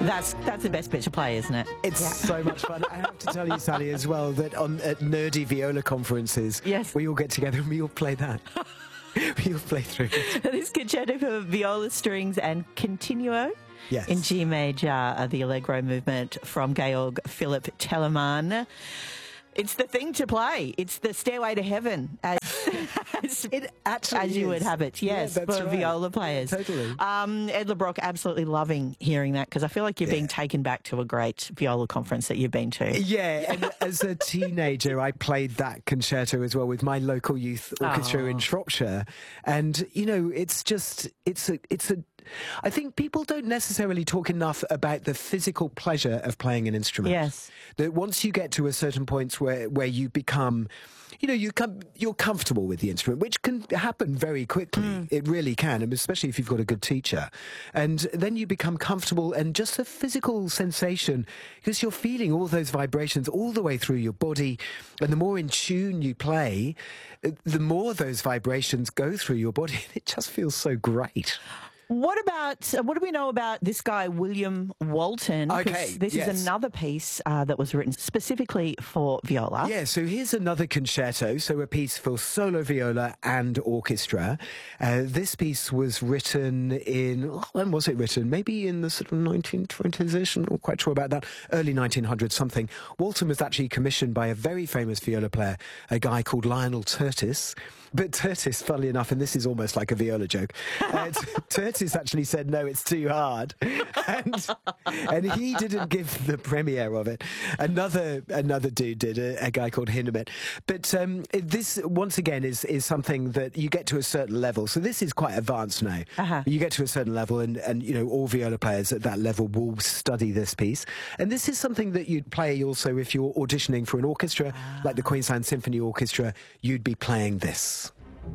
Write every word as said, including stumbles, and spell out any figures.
That's that's the best bit to play, isn't it? It's Yeah. so much fun. I have to tell you, Sally, as well, that on at nerdy viola conferences, Yes. we all get together and we all play that. we all play through it. This concerto for viola, strings and continuo Yes. in G major, uh, the Allegro movement from Georg Philipp Telemann. It's the thing to play. It's the Stairway to Heaven, as, as, It actually as you is. would have it, yes, Yeah, that's for right. viola players. Totally. Um, Ed LeBrock, absolutely loving hearing that, because I feel like you're being Yeah. taken back to a great viola conference that you've been to. Yeah, and as a teenager, I played that concerto as well with my local youth orchestra Oh. in Shropshire. And, you know, it's just, it's a, it's a, I think people don't necessarily talk enough about the physical pleasure of playing an instrument. Yes. That once you get to a certain point where, where you become, you know, you come, you're comfortable with the instrument, which can happen very quickly. Mm. It really can, and especially if you've got a good teacher. And then you become comfortable, and just a physical sensation, because you're feeling all those vibrations all the way through your body. And the more in tune you play, the more those vibrations go through your body. It just feels so great. What about, uh, what do we know about this guy, William Walton? 'Cause Okay, This yes. is another piece uh, that was written specifically for viola. Yeah, so here's another concerto, so a piece for solo viola and orchestra. Uh, this piece was written in, oh, when was it written? Maybe in the sort of nineteen twenties-ish, I'm not quite sure about that, early nineteen hundreds something. Walton was actually commissioned by a very famous viola player, a guy called Lionel Tertis. But Tertis, funnily enough, and this is almost like a viola joke, uh, Tertis actually said, no, it's too hard. And, and he didn't give the premiere of it. Another another dude did, a, a guy called Hindemith. But um, this, once again, is, is something that you get to a certain level. So this is quite advanced now. Uh-huh. You get to a certain level, and, and, you know, all viola players at that level will study this piece. And this is something that you'd play also if you're auditioning for an orchestra, like the Queensland Symphony Orchestra, you'd be playing this.